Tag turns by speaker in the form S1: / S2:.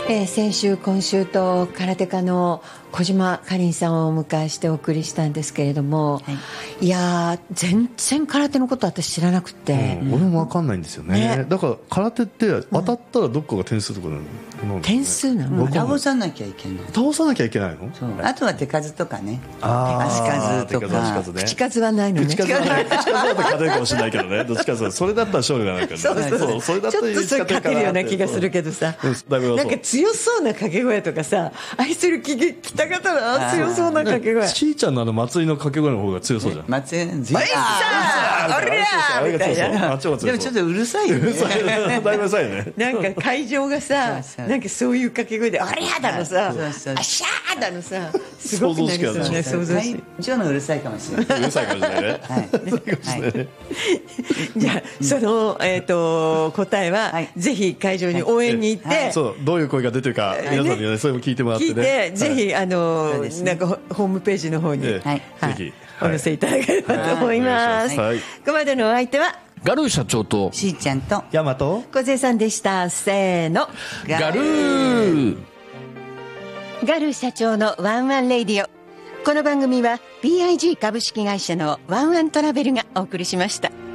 S1: 先週今週と空手家の小島かりんさんをお迎えしてお送りしたんですけれども、いや全然空手のこと私知らなくて、
S2: 俺も分かんないんですよね。だから空手って当たったらどっかが点数とかなの、
S1: 点数なの？
S3: 倒さなきゃいけない。
S2: 倒さなきゃいけないの？
S3: あとは手数とかね、
S2: 足
S3: 数とか、
S1: 口数はないのね。
S2: 口数はない。口数だと勝てるかもしれないけどね。どっちかそれだったら勝利がないからね。
S1: そう
S2: それだったら
S1: ちょっとそれ勝てるような気がするけどさ、なんか強そうな掛け声とかさ、愛する北方の強そうな掛け声。
S2: しーちゃんの祭りの掛け声の方が強そうじゃん。
S3: 祭りの
S1: おいさーおりゃーみたいな。
S3: でもちょっとうるさいよね。
S2: だいぶうるさいね。
S1: なんか会場がさ、なんかそういう掛け声で、ありゃだのさ、あしゃーだのさ、すごくなりそうね。想像して。
S3: 会場のうるさいかもしれない。
S2: うるさいかもしれないね。
S1: じゃあその答えはぜひ会場に応援に行って、
S2: そうどういう声が出てるか皆さんにそれも聞いてもらってね。
S1: 聞いてぜひなんかホームページの方にぜひお寄せいただければと思います。ここまでのお相手は
S4: ガルー社長と
S3: しーちゃんと
S2: ヤマト
S1: 小瀬さんでした。せーの、
S4: ガルー。
S1: ガルー社長のワンワンレイディオ。この番組は BIG 株式会社のワンワントラベルがお送りしました。